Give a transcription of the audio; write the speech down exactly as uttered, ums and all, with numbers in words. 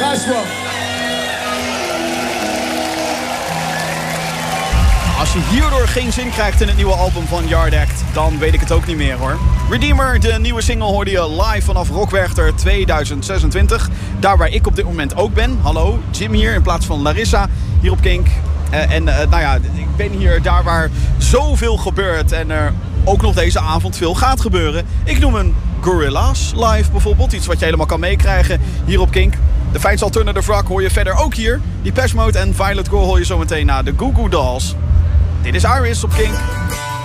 Nice one. Als je hierdoor geen zin krijgt in het nieuwe album van Yard Act, dan weet ik het ook niet meer hoor. Redeemer, de nieuwe single, hoorde je live vanaf Rockwerchter tweeduizend zesentwintig. Daar waar ik op dit moment ook ben. Hallo, Jim hier in plaats van Larissa hier op Kink. Uh, en uh, nou ja, ik ben hier daar waar zoveel gebeurt en er ook nog deze avond veel gaat gebeuren. Ik noem een Gorillaz live bijvoorbeeld. Iets wat je helemaal kan meekrijgen hier op Kink. De Fijns Alternative Rock hoor je verder ook hier. Die Depeche Mode en Violet Girl hoor je zometeen na de Goo Goo Dolls. Dit is Iris op Kink.